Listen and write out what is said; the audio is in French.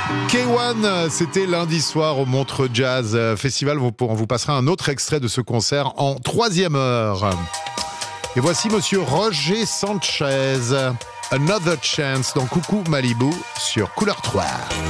K1, c'était lundi soir au Montreux Jazz Festival. On vous passera un autre extrait de ce concert en 3e heure. Et voici Monsieur Roger Sanchez, Another Chance dans Coucou Malibu sur Couleur 3.